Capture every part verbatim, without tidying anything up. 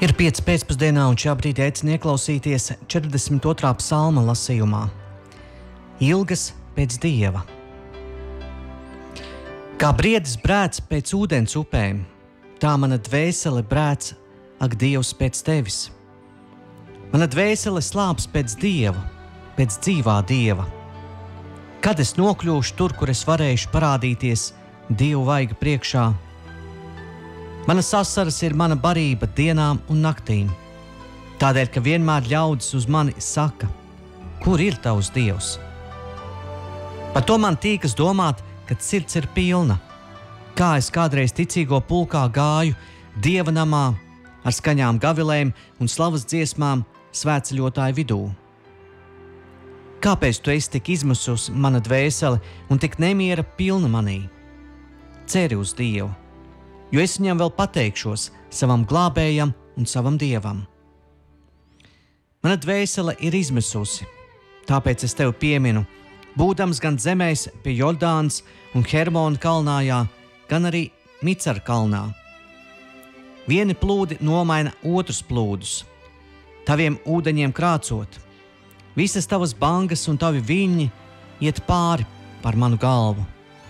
Ir pieci pēcpusdienā, un šā brīdī aicinu ieklausīties četrdesmit otrā psalma lasījumā. Ilgas pēc Dieva. Kā briedis brēc pēc ūdens upēm, tā mana dvēsele brēc, ak, Dievs, pēc tevis. Mana dvēsele slāps pēc Dieva, pēc dzīvā Dieva. Kad es nokļūšu tur, kur es varēšu parādīties Dievu vaiga priekšā? Manas asaras ir mana barība dienām un naktīm, tādēļ, ka vienmēr ļaudis uz mani saka, kur ir tavs Dievs? Par to man tīkas domāt, kad sirds ir pilna, kā es kādreiz ticīgo pulkā gāju Dieva namā ar skaņām gavilēm un slavas dziesmām svētceļotāju vidū. Kāpēc tu esi tik izmisusi, mana dvēsele, un tik nemiera pilna manī? Ceri uz Dievu, jo es viņam vēl pateikšos, savam glābējam un savam Dievam. Mana dvēsele ir izmisusi, tāpēc es tevi pieminu, būdams gan zemēs pie Jordānas un Hermona kalnājā, gan arī Micara kalnā. Vieni plūdi nomaina otrus plūdus, taviem ūdeņiem krācot. Visas tavas bangas un tavi viļņi iet pāri par manu galvu.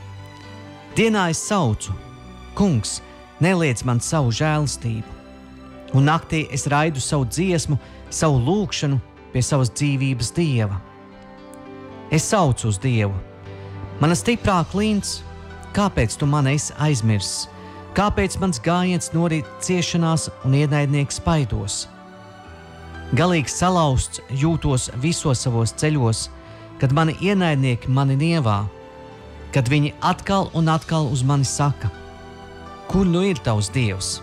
Dienā es saucu, Kungs, neliedz man savu žēlastību, un naktī es raidu savu dziesmu, savu lūgšanu pie savas dzīvības Dieva. Es saucu uz Dievu, mana stiprā klints, kāpēc tu mani esi aizmirsis, kāpēc mans gājiens norīt ciešanās un ienaidnieks spaidos? Galīgi salauzts jūtos visos savos ceļos, kad mani ienaidnieki mani nievā, kad viņi atkal un atkal uz mani saka, kur nu ir tavs Dievs?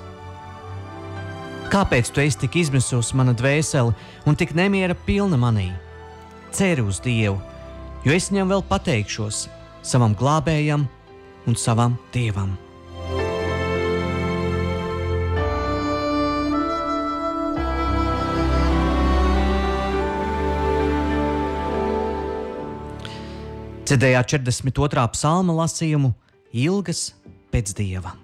Kāpēc tu esi tik izmisusi, mana dvēsele, un tik nemiera pilna manī? Ceri uz Dievu, jo es viņam vēl pateikšos, savam glābējam un savam Dievam. Dzirdējāt četrdesmit otrā psalma lasījumu Ilgas pēc Dieva.